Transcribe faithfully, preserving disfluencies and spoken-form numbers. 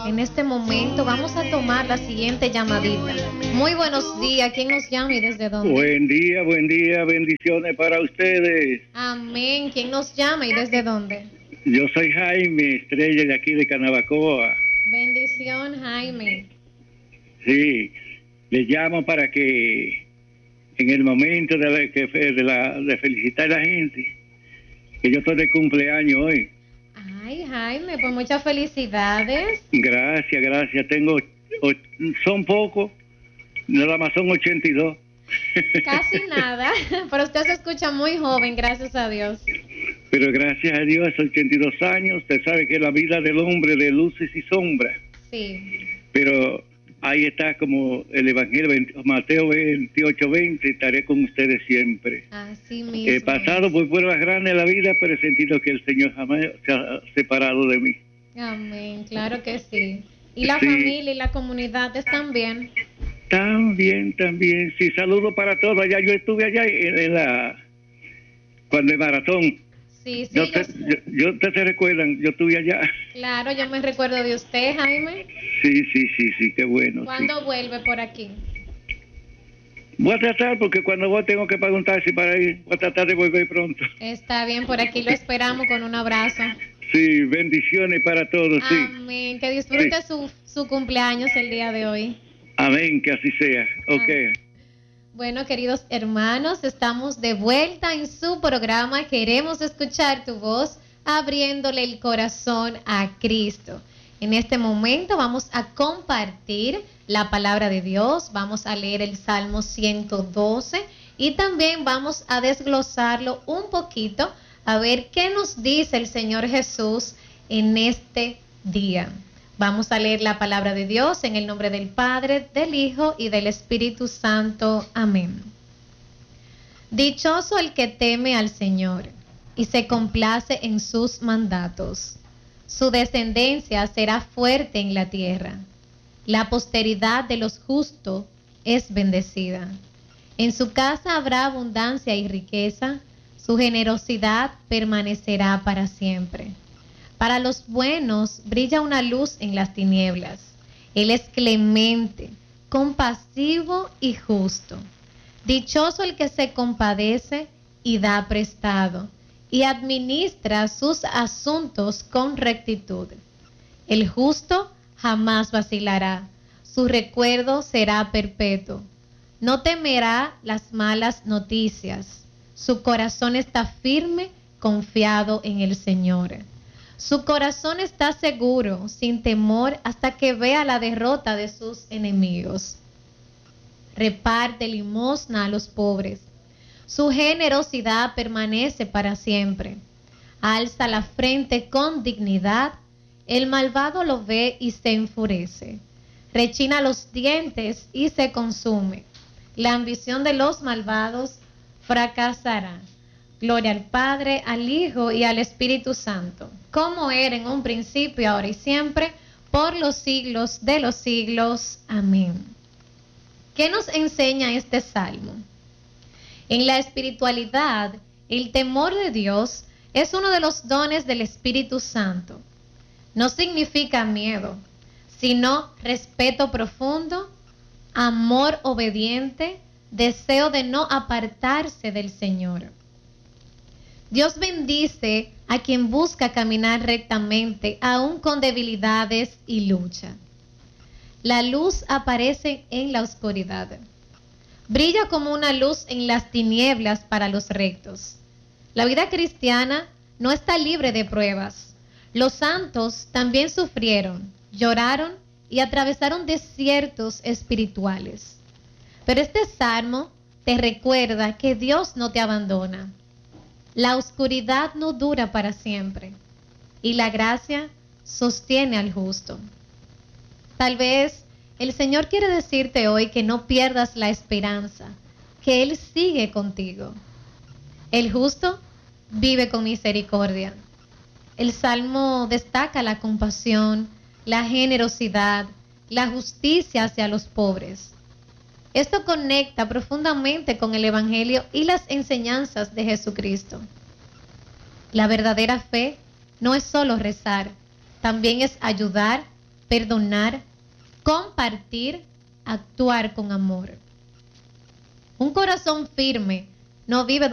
En este momento vamos a tomar la siguiente llamadita. Muy buenos días. ¿Quién nos llama y desde dónde? Buen día, buen día. Bendiciones para ustedes. Amén. ¿Quién nos llama y desde dónde? Yo soy Jaime Estrella de aquí de Canabacoa. Bendición, Jaime. Sí, le llamo para que en el momento de, la, que, de, la, de felicitar a la gente, que yo estoy de cumpleaños hoy. Ay, Jaime, pues muchas felicidades. Gracias, gracias. Tengo, o, son pocos, nada más son ochenta y dos. Casi nada, pero usted se escucha muy joven, gracias a Dios. Pero gracias a Dios, ochenta y dos años, usted sabe que la vida del hombre de luces y sombras. Sí. Pero ahí está como el Evangelio, Mateo veintiocho veinte, estaré con ustedes siempre. Así mismo. He pasado por pruebas grandes en la vida, pero he sentido que el Señor jamás se ha separado de mí. Amén, claro que sí. ¿Y la sí. familia y la comunidad están bien? También, también. Sí, saludo para todos allá. Yo estuve allá en, en la... cuando el maratón. Sí, sí. Yo te, yo, yo, yo te, te recuerdan, yo estuve allá. Claro, yo me recuerdo de usted, Jaime. Sí, sí, sí, sí, qué bueno. ¿Cuándo sí. vuelve por aquí? Voy a tratar, porque cuando voy tengo que pagar un taxi para ir. Voy a tratar de volver pronto. Está bien, por aquí lo esperamos con un abrazo. Sí, bendiciones para todos, sí. Amén, que disfrute sí. su, su cumpleaños el día de hoy. Amén, que así sea. Ok. Amén. Bueno, queridos hermanos, estamos de vuelta en su programa. Queremos escuchar tu voz, abriéndole el corazón a Cristo. En este momento vamos a compartir la palabra de Dios, vamos a leer el Salmo ciento doce y también vamos a desglosarlo un poquito, a ver qué nos dice el Señor Jesús en este día. Vamos a leer la palabra de Dios en el nombre del Padre, del Hijo y del Espíritu Santo. Amén. Dichoso el que teme al Señor y se complace en sus mandatos. Su descendencia será fuerte en la tierra. La posteridad de los justos es bendecida. En su casa habrá abundancia y riqueza. Su generosidad permanecerá para siempre. Para los buenos brilla una luz en las tinieblas. Él es clemente, compasivo y justo. Dichoso el que se compadece y da prestado, y administra sus asuntos con rectitud. El justo jamás vacilará, su recuerdo será perpetuo. No temerá las malas noticias. Su corazón está firme, confiado en el Señor. Su corazón está seguro, sin temor, hasta que vea la derrota de sus enemigos. Reparte limosna a los pobres. Su generosidad permanece para siempre. Alza la frente con dignidad. El malvado lo ve y se enfurece. Rechina los dientes y se consume. La ambición de los malvados fracasará. Gloria al Padre, al Hijo y al Espíritu Santo, como era en un principio, ahora y siempre, por los siglos de los siglos. Amén. ¿Qué nos enseña este salmo? En la espiritualidad, el temor de Dios es uno de los dones del Espíritu Santo. No significa miedo, sino respeto profundo, amor obediente, deseo de no apartarse del Señor. Dios bendice a quien busca caminar rectamente, aun con debilidades y lucha. La luz aparece en la oscuridad. Brilla como una luz en las tinieblas para los rectos. La vida cristiana no está libre de pruebas. Los santos también sufrieron, lloraron y atravesaron desiertos espirituales. Pero este salmo te recuerda que Dios no te abandona. La oscuridad no dura para siempre y la gracia sostiene al justo. Tal vez el Señor quiere decirte hoy que no pierdas la esperanza, que Él sigue contigo. El justo vive con misericordia. El Salmo destaca la compasión, la generosidad, la justicia hacia los pobres. Esto conecta profundamente con el Evangelio y las enseñanzas de Jesucristo. La verdadera fe no es solo rezar, también es ayudar, perdonar, compartir, actuar con amor. Un corazón firme no vive